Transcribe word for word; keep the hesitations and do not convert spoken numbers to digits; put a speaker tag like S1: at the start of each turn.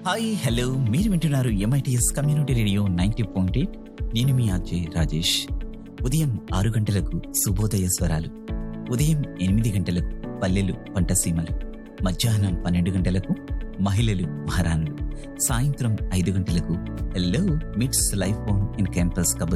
S1: Hi hello మీరు వింటున్నారు MITS community radio ninety point eight. నేను మీ అజయ్ రాజేష్. ఉదయం ఆరు గంటలకు శుభోదయ స్వరాలు, ఉదయం ఎనిమిది గంటలకు పల్లెలు పంటసీమలు, మధ్యాహ్నం పన్నెండు గంటలకు మహిళలు మహారాణులు, సాయంత్రం ఐదు గంటలకు హలో మిట్స్ లైఫ్ ఆన్ ఇన్ క్యాంపస్ కబుర్లు.